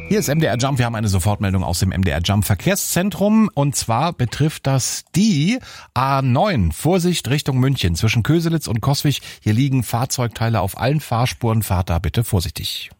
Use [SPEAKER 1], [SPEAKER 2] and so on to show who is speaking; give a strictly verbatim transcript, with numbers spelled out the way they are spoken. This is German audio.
[SPEAKER 1] Hier ist M D R Jump. Wir haben eine Sofortmeldung aus dem M D R Jump Verkehrszentrum. Und zwar betrifft das die A neun. Vorsicht Richtung München zwischen Köselitz und Coswig. Hier liegen Fahrzeugteile auf allen Fahrspuren. Fahrt da bitte vorsichtig.